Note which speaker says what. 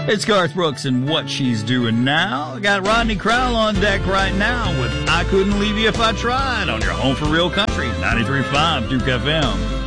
Speaker 1: It's Garth Brooks and What She's Doing Now. I got Rodney Crowell on deck right now with I Couldn't Leave You If I Tried on your home for real country, 93.5 Duke FM.